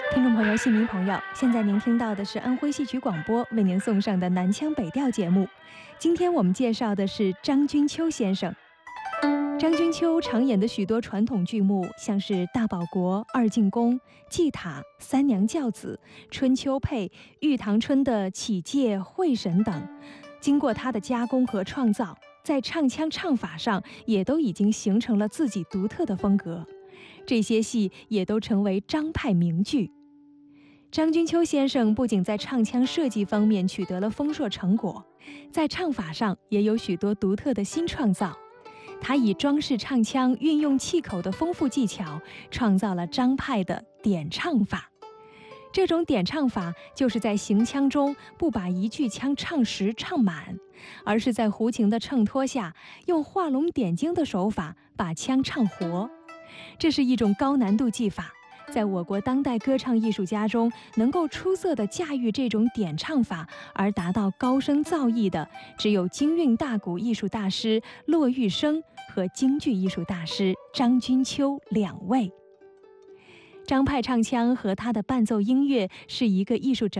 听众朋友、戏迷朋友，现在您听到的是安徽戏曲广播为您送上的南腔北调节目。今天我们介绍的是张君秋先生。张君秋常演的许多传统剧目，像是《大保国》《二进宫》《祭塔》《三娘教子》《春秋配》《玉堂春》的启介、会审等，经过他的加工和创造，在唱腔唱法上也都已经形成了自己独特的风格。这些戏也都成为张派名剧。张君秋先生不仅在唱腔设计方面取得了丰硕成果，在唱法上也有许多独特的新创造。他以装饰唱腔、运用气口的丰富技巧，创造了张派的点唱法。这种点唱法就是在行腔中不把一句腔唱实唱满，而是在胡琴的衬托下，用画龙点睛的手法把腔唱活。这是一种高难度技法，在我国当代歌唱艺术家中，能够出色地驾驭这种点唱法而达到高声造诣的，只有京韵大鼓艺术大师骆玉笙和京剧艺术大师张君秋两位。张派唱腔和他的伴奏音乐是一个艺术整